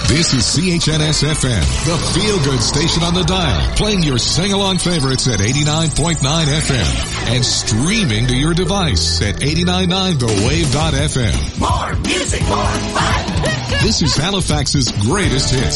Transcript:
This is CHNS-FM, the feel-good station on the dial, playing your sing-along favorites at 89.9 FM and streaming to your device at 89.9thewave.fm. More music, more fun. This is Halifax's greatest hits.